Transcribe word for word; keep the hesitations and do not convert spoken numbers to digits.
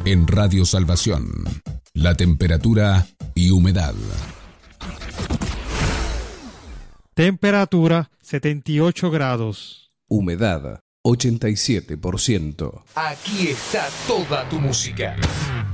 en Radio Salvación. La temperatura y humedad. Temperatura setenta y ocho grados. Humedad ochenta y siete por ciento. Aquí está toda tu música.